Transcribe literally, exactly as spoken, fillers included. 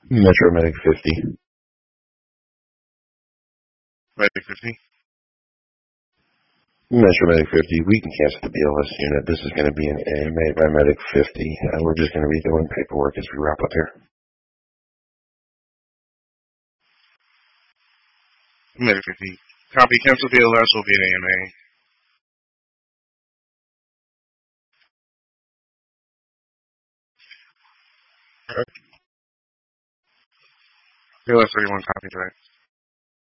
Metro Medic fifty. Medic fifty? Metro Medic fifty. We can cancel the B L S unit. This is going to be an A M A by Medic fifty. Uh, we're just going to be doing paperwork as we wrap up here. Medic fifty. Copy. Cancel B L S will be an A M A. B L S thirty-one, copy that.